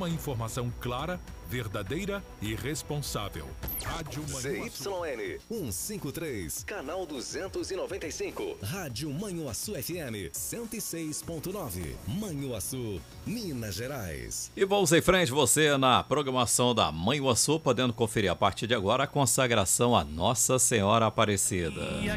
Uma informação clara, verdadeira e responsável. Rádio Manhuaçu. ZYN 153, canal 295. Rádio Manhuaçu FM 106.9. Manhuaçu, Minas Gerais. E vamos em frente, você na programação da Manhuaçu, podendo conferir a partir de agora a consagração a Nossa Senhora Aparecida.